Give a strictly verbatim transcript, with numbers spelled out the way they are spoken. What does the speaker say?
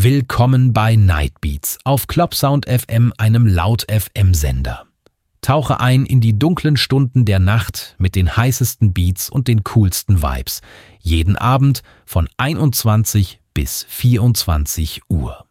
Willkommen bei Night Beats auf Clubsound F M, einem Laut-F M-Sender. Tauche ein in die dunklen Stunden der Nacht mit den heißesten Beats und den coolsten Vibes. Jeden Abend von einundzwanzig bis vierundzwanzig Uhr.